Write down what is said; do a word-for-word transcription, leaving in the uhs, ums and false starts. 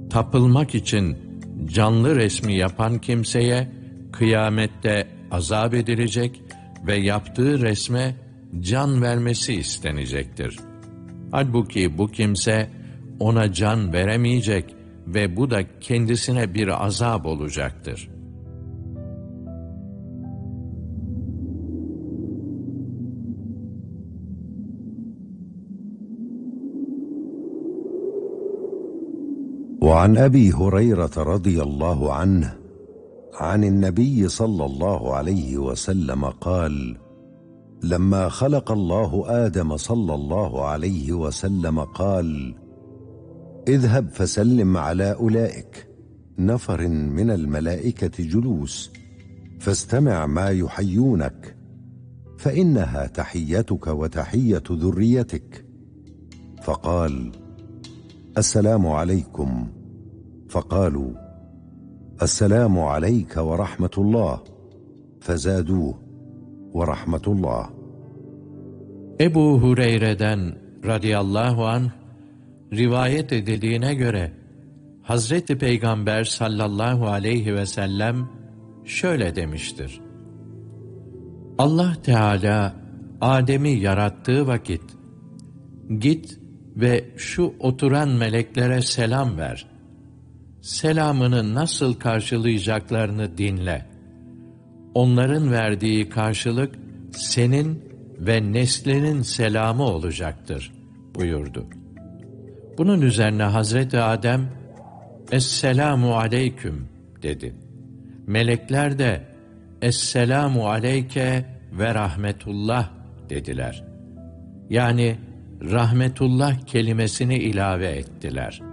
tapılmak için canlı resmi yapan kimseye kıyamette azap edilecek ve yaptığı resme can vermesi istenecektir. Halbuki bu kimse ona can veremeyecek ve bu da kendisine bir azap olacaktır. وعن أبي هريرة رضي الله عنه عن النبي صلى الله عليه وسلم قال: لما خلق الله آدم صلى الله عليه وسلم قال: اذهب فسلم على أولئك نفر من الملائكة جلوس فاستمع ما يحيونك فإنها تحيتك وتحية ذريتك. فقال: السلام عليكم. فقالوا: السلام عليك ورحمة الله. فزادوه: ورحمة الله. Ebu Hureyre'den radıyallahu anh rivayet edildiğine göre Hazreti Peygamber sallallahu aleyhi ve sellem şöyle demiştir: Allah Teala Adem'i yarattığı vakit git ve şu oturan meleklere selam ver. Selamını nasıl karşılayacaklarını dinle. Onların verdiği karşılık senin ve neslinin selamı olacaktır buyurdu. Bunun üzerine Hazreti Adem Esselamu aleyküm dedi. Melekler de Esselamu aleyke ve rahmetullah dediler. Yani rahmetullah kelimesini ilave ettiler.